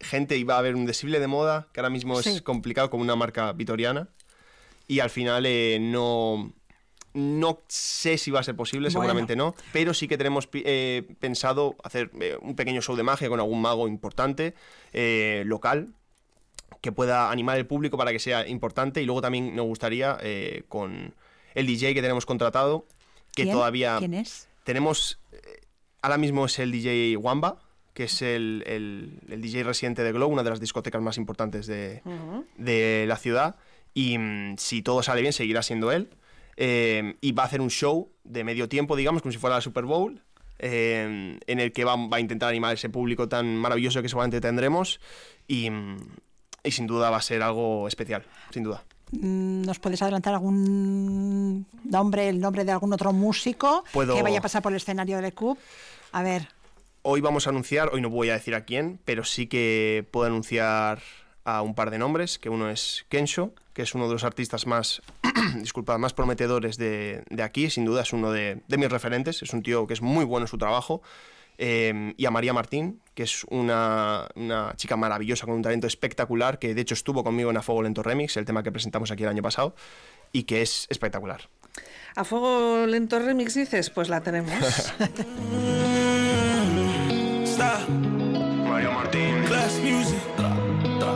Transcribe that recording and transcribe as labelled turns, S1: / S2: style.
S1: gente, iba a haber un desfile de moda, que ahora mismo es complicado, con una marca vitoriana, y al final no sé si va a ser posible, seguramente no, pero sí que tenemos pensado hacer un pequeño show de magia con algún mago importante, local, que pueda animar el público para que sea importante. Y luego también nos gustaría, con el DJ que tenemos contratado, que
S2: ¿Quién es?
S1: Tenemos, ahora mismo es el DJ Wamba, que es el DJ residente de Glow, una de las discotecas más importantes de la ciudad, y si todo sale bien seguirá siendo él, y va a hacer un show de medio tiempo, digamos, como si fuera la Super Bowl, en el que va a intentar animar a ese público tan maravilloso que seguramente tendremos, y sin duda va a ser algo especial, sin duda.
S2: ¿Nos puedes adelantar algún nombre, el nombre de algún otro músico que vaya a pasar por el escenario del club? A ver.
S1: Hoy vamos a anunciar, hoy no voy a decir a quién, pero sí que puedo anunciar a un par de nombres, que uno es Kensho, que es uno de los artistas más más prometedores de aquí, sin duda es uno de mis referentes, es un tío que es muy bueno en su trabajo. Y a María Martín, que es una chica maravillosa con un talento espectacular, que de hecho estuvo conmigo en A Fuego Lento Remix, el tema que presentamos aquí el año pasado, y que es espectacular.
S3: A Fuego Lento Remix dices, pues la tenemos.